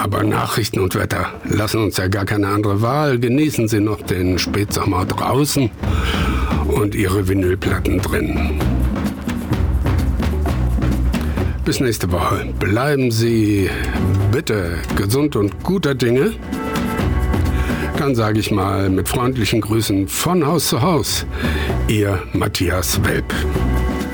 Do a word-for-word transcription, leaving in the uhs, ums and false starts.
Aber Nachrichten und Wetter lassen uns ja gar keine andere Wahl. Genießen Sie noch den Spätsommer draußen und Ihre Vinylplatten drin. Bis nächste Woche. Bleiben Sie bitte gesund und guter Dinge. Dann sage ich mal mit freundlichen Grüßen von Haus zu Haus, Ihr Matthias Welp.